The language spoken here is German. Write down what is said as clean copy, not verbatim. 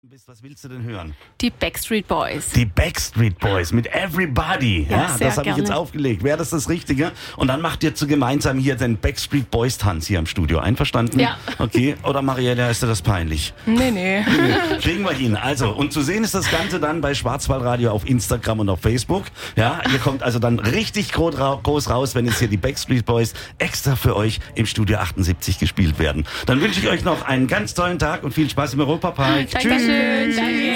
Was willst du denn hören? Die Backstreet Boys. Die Backstreet Boys mit Everybody. Ja, das habe ich jetzt aufgelegt. Wäre das Richtige? Und dann macht ihr gemeinsam hier den Backstreet Boys Tanz hier im Studio. Einverstanden? Ja. Okay. Oder Marielle, ist dir das peinlich? Nee. Kriegen wir hin. Also, und zu sehen ist das Ganze dann bei Schwarzwaldradio auf Instagram und auf Facebook. Ja, ihr kommt also dann richtig groß raus, wenn jetzt hier die Backstreet Boys extra für euch im Studio 78 gespielt werden. Dann wünsche ich euch noch einen ganz tollen Tag und viel Spaß im Europapark. Dankeschön. Danke.